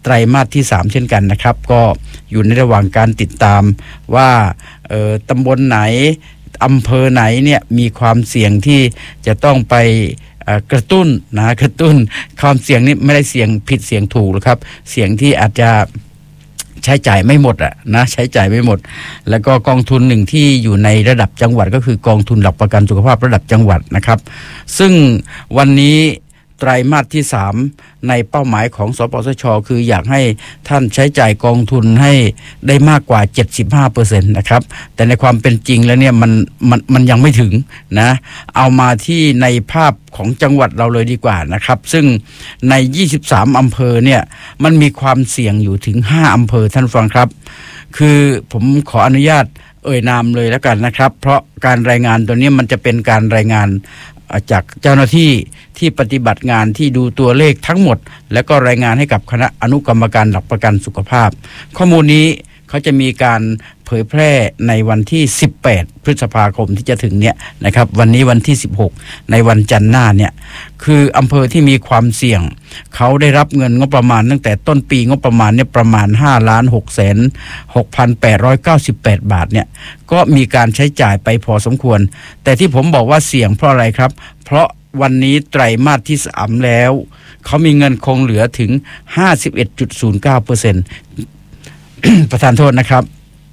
ไตรมาสที่3เช่นกันนะครับก็อยู่ในระหว่างการติดตามว่าตำบลไหนอำเภอไหนเนี่ยมีความเสี่ยงที่จะต้องไปกระตุ้นความเสี่ยงนี้ไม่ได้เสี่ยงผิดเสี่ยงถูกหรอกครับเสี่ยงที่อาจจะใช้จ่ายไม่หมดใช้จ่ายไม่หมดแล้วก็กองทุนหนึ่งที่อยู่ในระดับจังหวัดก็คือกองทุนหลักประกันสุขภาพระดับจังหวัดนะครับซึ่งวันนี้ไตรมาสที่3ในเป้าหมายของสปสช.คืออยากให้ท่านใช้จ่ายกองทุนให้ได้มากกว่า 75% นะครับแต่ในความเป็นจริงแล้วเนี่ยมันยังไม่ถึงนะเอามาที่ในภาพของจังหวัดเราเลยดีกว่านะครับซึ่งใน23อำเภอเนี่ยมันมีความเสี่ยงอยู่ถึง5อำเภอท่านฟังครับคือผมขออนุญาตนามเลยแล้วกันนะครับเพราะการรายงานตัวนี้มันจะเป็นการรายงานจากเจ้าหน้าที่ที่ปฏิบัติงานที่ดูตัวเลขทั้งหมดแล้วก็รายงานให้กับคณะอนุกรรมการหลักประกันสุขภาพข้อมูลนี้เขาจะมีการเผยแพร่ในวันที่18พฤษภาคมที่จะถึงเนี่ยนะครับวันนี้วันที่16ในวันจันทร์หน้าเนี่ยคืออำเภอที่มีความเสี่ยงเขาได้รับเงินงบประมาณตั้งแต่ต้นปีงบประมาณเนี่ยประมาณ 5,606,898 บาทเนี่ยก็มีการใช้จ่ายไปพอสมควรแต่ที่ผมบอกว่าเสี่ยงเพราะอะไรครับเพราะวันนี้ไตรมาสที่3แล้วเขามีเงินคงเหลือถึง 51.09% ประธานโทษนะครับ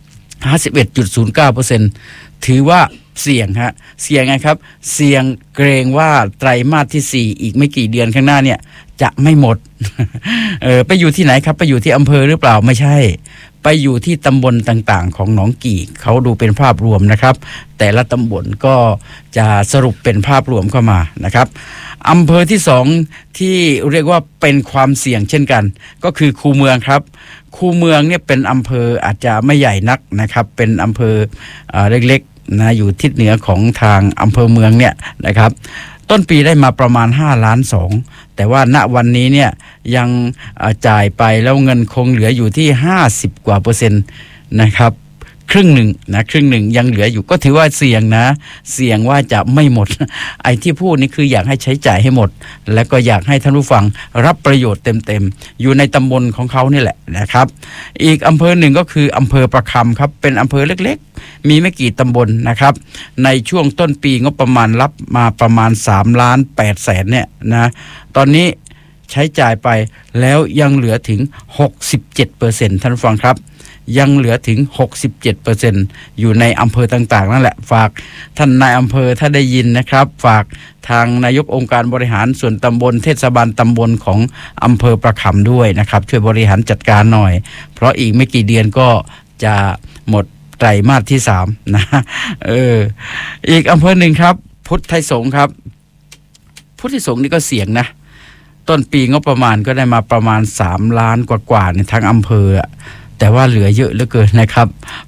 51.09% ถือว่าเสี่ยงเสี่ยงไงครับเสี่ยงเกรงว่าไตรมาสที่4อีกไม่กี่เดือนข้างหน้าเนี่ยจะไม่หมด ไปอยู่ที่ไหนครับไปอยู่ที่อำเภอหรือเปล่าไม่ใช่ไปอยู่ที่ตำบลต่างๆของหนองกี่เขาดูเป็นภาพรวมนะครับแต่ละตำบลก็จะสรุปเป็นภาพรวมเข้ามานะครับอำเภอที่2ที่เรียกว่าเป็นความเสี่ยงเช่นกันก็คือคูเมืองครับคูเมืองเนี่ยเป็นอำเภออาจจะไม่ใหญ่นักนะครับเป็นอำเภอเล็กๆนะอยู่ทิศเหนือของทางอำเภอเมืองเนี่ยนะครับต้นปีได้มาประมาณ5.2 ล้านแต่ว่าณวันนี้เนี่ยยังจ่ายไปแล้วเงินคงเหลืออยู่ที่50กว่า%นะครับครึ่งหนึ่งยังเหลืออยู่ก็ถือว่าเสี่ยงนะเสี่ยงว่าจะไม่หมดไอ้ที่พูดนี่คืออยากให้ใช้จ่ายให้หมดแล้วก็อยากให้ท่านผู้ฟังรับประโยชน์เต็มๆอยู่ในตำบลของเขานี่แหละนะครับอีกอำเภอหนึ่งก็คืออำเภอประคำครับเป็นอำเภอเล็กๆมีไม่กี่ตำบลนะครับในช่วงต้นปีงบประมาณรับมาประมาณ3,800,000เนี่ยนะตอนนี้ใช้จ่ายไปแล้วยังเหลือถึง 67% ท่านผู้ฟังครับยังเหลือถึง 67% อยู่ในอำเภอต่างๆนั่นแหละฝากท่านนายอำเภอถ้าได้ยินนะครับฝากทางนายกองค์การบริหารส่วนตำบลเทศบาลตำบลของอำเภอประคำด้วยนะครับช่วยบริหารจัดการหน่อยเพราะอีกไม่กี่เดือนก็จะหมดไตรมาสที่3นะอีกอำเภอหนึ่งครับพุทธไทยสงฆ์ครับพุทธไทยสงฆ์นี่ก็เสี่ยงนะต้นปีงบประมาณก็ได้มาประมาณ3 ล้านกว่าๆในทางอำเภอแต่ว่าเหลือเยอะเหลือเกินนะครับ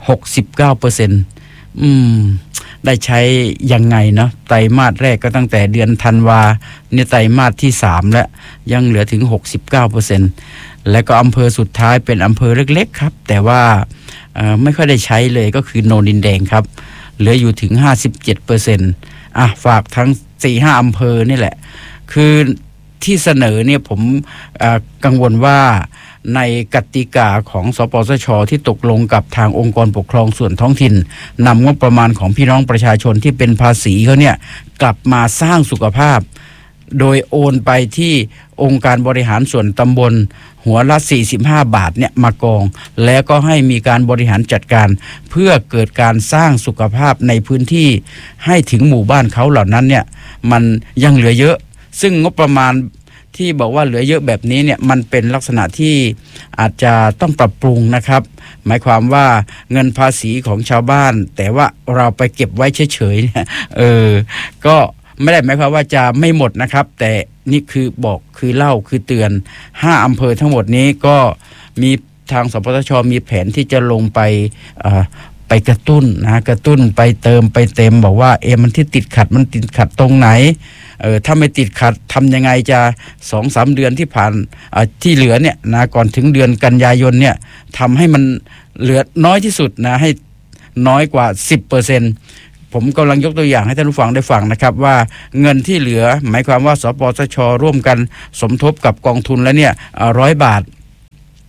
69% ได้ใช้ยังไงเนาะไตรมาสแรกก็ตั้งแต่เดือนธันวาเนี่ยไตรมาสที่3แล้วยังเหลือถึง 69% แล้วก็อำเภอสุดท้ายเป็นอำเภอเล็กๆครับแต่ว่าไม่ค่อยได้ใช้เลยก็คือโนนดินแดงครับเหลืออยู่ถึง 57% ฝากทั้ง 4-5 อำเภอนี่แหละคือที่เสนอเนี่ยผมกังวลว่าในกติกาของสปสช.ที่ตกลงกับทางองค์กรปกครองส่วนท้องถิ่นนำงบประมาณของพี่น้องประชาชนที่เป็นภาษีเขาเนี่ยกลับมาสร้างสุขภาพโดยโอนไปที่องค์การบริหารส่วนตำบลหัวละ45 บาทเนี่ยมากองแล้วก็ให้มีการบริหารจัดการเพื่อเกิดการสร้างสุขภาพในพื้นที่ให้ถึงหมู่บ้านเขาเหล่านั้นเนี่ยมันยังเหลือเยอะซึ่งงบประมาณที่บอกว่าเหลือเยอะแบบนี้เนี่ยมันเป็นลักษณะที่อาจจะต้องปรับปรุงนะครับหมายความว่าเงินภาษีของชาวบ้านแต่ว่าเราไปเก็บไว้เฉยๆเนี่ยก็ไม่ได้หมายความว่าจะไม่หมดนะครับแต่นี่คือบอกคือเล่าคือเตือน5อำเภอทั้งหมดนี้ก็มีทางสปสช.มีแผนที่จะลงไปกระตุ้นกระตุ้นไปเติมไปเต็มบอกว่ามันที่ติดขัดตรงไหนถ้าไม่ติดขัดทำยังไงจะ 2-3 เดือนที่ผ่านที่เหลือเนี่ยนะก่อนถึงเดือนกันยายนเนี่ยทำให้มันเหลือน้อยที่สุดนะให้น้อยกว่า 10%ผมกำลังยกตัวอย่างให้ท่านผู้ฟังได้ฟังนะครับว่าเงินที่เหลือหมายความว่าสปสช.ร่วมกันสมทบกับกองทุนแล้วเนี่ย100 บาท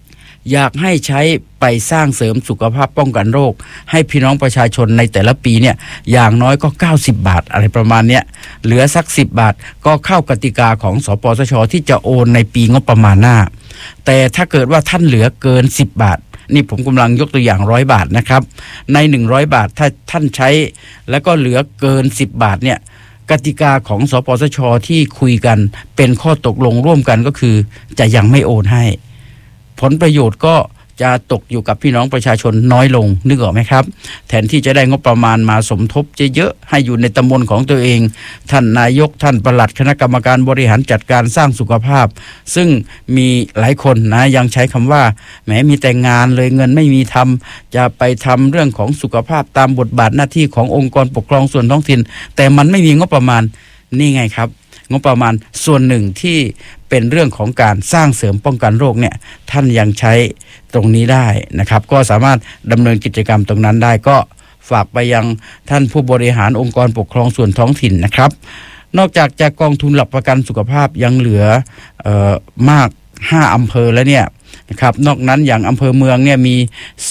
อยากให้ใช้ไปสร้างเสริมสุขภาพป้องกันโรคให้พี่น้องประชาชนในแต่ละปีเนี่ยอย่างน้อยก็90 บาทอะไรประมาณเนี้ยเหลือสัก10 บาทก็เข้ากติกาของสปสช.ที่จะโอนในปีงบประมาณหน้าแต่ถ้าเกิดว่าท่านเหลือเกิน10 บาทนี่ผมกำลังยกตัวอย่าง100 บาทนะครับใน100 บาทถ้าท่านใช้แล้วก็เหลือเกิน10 บาทเนี่ยกติกาของสปสช.ที่คุยกันเป็นข้อตกลงร่วมกันก็คือจะยังไม่โอนให้ผลประโยชน์ก็จะตกอยู่กับพี่น้องประชาชนน้อยลงนึกออกไหมครับแทนที่จะได้งบประมาณมาสมทบเยอะๆให้อยู่ในตำบลของตัวเองท่านนายกท่านปลัดคณะกรรมการบริหารจัดการสร้างสุขภาพซึ่งมีหลายคนนะยังใช้คำว่าแหมมีแต่งานเลยเงินไม่มีทำจะไปทำเรื่องของสุขภาพตามบทบาทหน้าที่ขององค์กรปกครองส่วนท้องถิ่นแต่มันไม่มีงบประมาณนี่ไงครับงบประมาณส่วนหนึ่งที่เป็นเรื่องของการสร้างเสริมป้องกันโรคเนี่ยท่านยังใช้ตรงนี้ได้นะครับก็สามารถดำเนินกิจกรรมตรงนั้นได้ก็ฝากไปยังท่านผู้บริหารองค์กรปกครองส่วนท้องถิ่นนะครับนอกจากจะกองทุนหลักประกันสุขภาพยังเหลือมาก5 อำเภอแล้วเนี่ยนะครับนอกนั้นอย่างอำเภอเมืองเนี่ยมี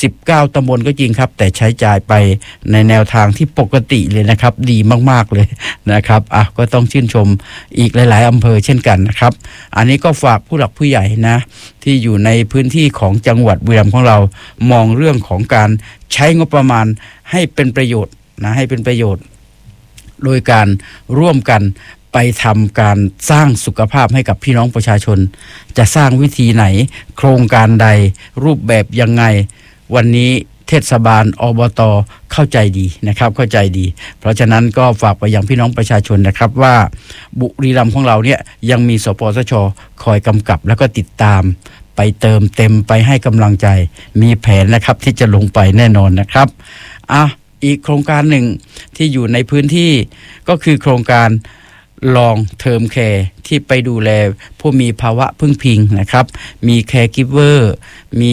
19 ตำบลก็จริงครับแต่ใช้จ่ายไปในแนวทางที่ปกติเลยนะครับดีมากๆเลยนะครับก็ต้องชื่นชมอีกหลายๆอำเภอเช่นกันนะครับอันนี้ก็ฝากผู้หลักผู้ใหญ่นะที่อยู่ในพื้นที่ของจังหวัดบุรีรัมย์ของเรามองเรื่องของการใช้งบประมาณให้เป็นประโยชน์นะให้เป็นประโยชน์โดยการร่วมกันไปทำการสร้างสุขภาพให้กับพี่น้องประชาชนจะสร้างวิธีไหนโครงการใดรูปแบบยังไงวันนี้เทศบาลอบต.เข้าใจดีนะครับเข้าใจดีเพราะฉะนั้นก็ฝากไปยังพี่น้องประชาชนนะครับว่าบุรีรัมย์ของเราเนี่ยยังมีสปสช.คอยกำกับแล้วก็ติดตามไปเติมเต็มไปให้กำลังใจมีแผนนะครับที่จะลงไปแน่นอนนะครับอีกโครงการหนึ่งที่อยู่ในพื้นที่ก็คือโครงการลองเทอมแคร์ที่ไปดูแลผู้มีภาวะพึ่งพิงนะครับมีแคร์กิฟเวอร์มี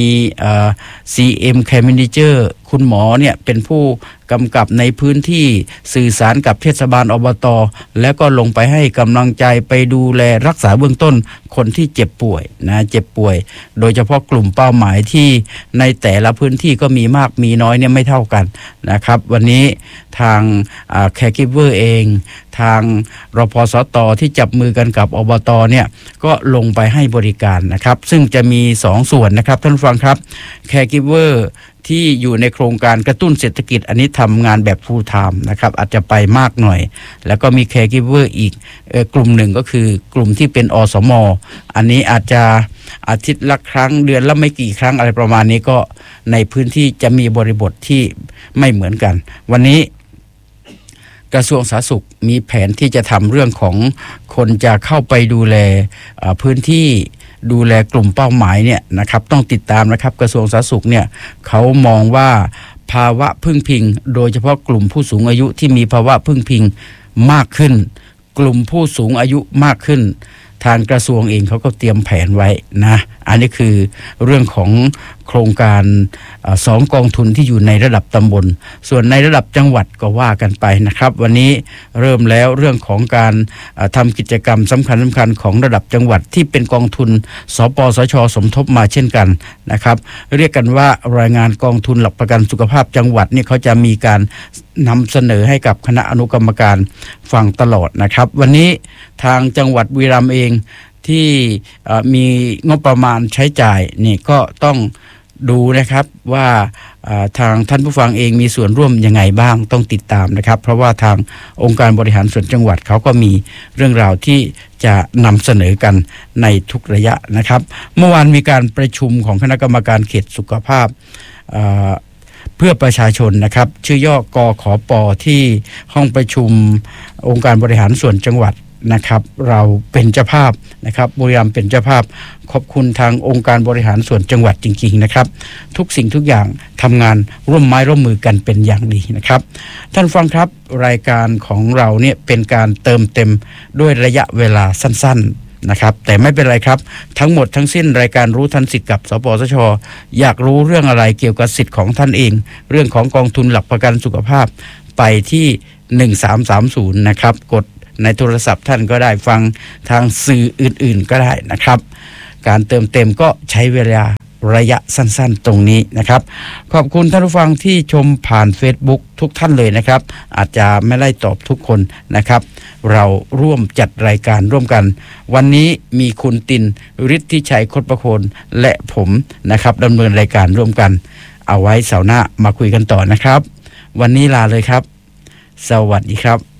CM Care Manager คุณหมอเนี่ยเป็นผู้กำกับในพื้นที่สื่อสารกับเทศบาลอบต.แล้วก็ลงไปให้กำลังใจไปดูแลรักษาเบื้องต้นคนที่เจ็บป่วยนะเจ็บป่วยโดยเฉพาะกลุ่มเป้าหมายที่ในแต่ละพื้นที่ก็มีมากมีน้อยเนี่ยไม่เท่ากันนะครับวันนี้ทางแคร์กิฟเวอร์เองทางรพสต.ที่จับมือกันกับอบต.เนี่ยก็ลงไปให้บริการนะครับซึ่งจะมี2 ส่วนนะครับท่านฟังครับแคร์กิฟเวอร์ที่อยู่ในโครงการกระตุ้นเศรษฐกิจอันนี้ทำงานแบบ full time นะครับอาจจะไปมากหน่อยแล้วก็มีแคร์กิฟเวอร์อีกกลุ่มหนึ่งก็คือกลุ่มที่เป็นอสม.อันนี้อาจจะอาทิตย์ละครั้งเดือนละไม่กี่ครั้งอะไรประมาณนี้ก็ในพื้นที่จะมีบริบทที่ไม่เหมือนกันวันนี้กระทรวงสาธารณสุขมีแผนที่จะทำเรื่องของคนจะเข้าไปดูแลพื้นที่ดูแลกลุ่มเป้าหมายเนี่ยนะครับต้องติดตามนะครับกระทรวงสาธารณสุขเนี่ยเขามองว่าภาวะพึ่งพิงโดยเฉพาะกลุ่มผู้สูงอายุที่มีภาวะพึ่งพิงมากขึ้นกลุ่มผู้สูงอายุมากขึ้นทางกระทรวงเองเขาก็เตรียมแผนไว้นะอันนี้คือเรื่องของโครงการ2 กองทุนที่อยู่ในระดับตำบลส่วนในระดับจังหวัดก็ว่ากันไปนะครับวันนี้เริ่มแล้วเรื่องของการทำกิจกรรมสำคัญของระดับจังหวัดที่เป็นกองทุนสปสช.สมทบมาเช่นกันนะครับเรียกกันว่ารายงานกองทุนหลักประกันสุขภาพจังหวัดนี่เขาจะมีการนำเสนอให้กับคณะอนุกรรมการฟังตลอดนะครับวันนี้ทางจังหวัดบุรีรัมย์เองที่มีงบประมาณใช้จ่ายนี่ก็ต้องดูนะครับว่าทางท่านผู้ฟังเองมีส่วนร่วมยังไงบ้างต้องติดตามนะครับเพราะว่าทางองค์การบริหารส่วนจังหวัดเขาก็มีเรื่องราวที่จะนำเสนอกันในทุกระยะนะครับเมื่อวานมีการประชุมของคณะกรรมการเขตสุขภาพเพื่อประชาชนนะครับชื่อย่อกขป.ที่ห้องประชุมองค์การบริหารส่วนจังหวัดนะครับเราเป็นเจ้าภาพนะครับบุรีรัมย์เป็นเจ้าภาพขอบคุณทางองค์การบริหารส่วนจังหวัดจริงๆนะครับทุกสิ่งทุกอย่างทำงานร่วมไม้ร่วมมือกันเป็นอย่างดีนะครับท่านฟังครับรายการของเราเนี่ยเป็นการเติมเต็มด้วยระยะเวลาสั้นๆนะครับแต่ไม่เป็นไรครับทั้งหมดทั้งสิ้นรายการรู้ทันสิทธิ์กับสปสช.อยากรู้เรื่องอะไรเกี่ยวกับสิทธิ์ของท่านเองเรื่องของกองทุนหลักประกันสุขภาพไปที่1330นะครับกดในโทรศัพท์ท่านก็ได้ฟังทางสื่ออื่นๆก็ได้นะครับการเติมเต็มก็ใช้เวลาระยะสั้นๆตรงนี้นะครับขอบคุณท่านผู้ฟังที่ชมผ่าน Facebook ทุกท่านเลยนะครับอาจจะไม่ได้ตอบทุกคนนะครับเราร่วมจัดรายการร่วมกันวันนี้มีคุณตินฤทธิชัยคดประโคนและผมนะครับดำเนินรายการร่วมกันเอาไว้เสาร์หน้ามาคุยกันต่อนะครับวันนี้ลาเลยครับสวัสดีครับ